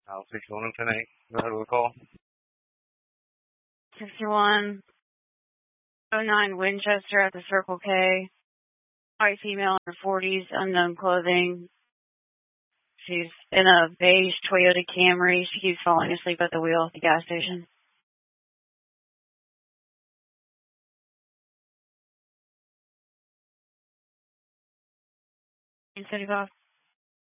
I'll 61 and 10-8. Go ahead with a call. 6109 Winchester at the Circle K. White female in her 40s, unknown clothing. She's in a beige Toyota Camry. She keeps falling asleep at the wheel at the gas station. 75.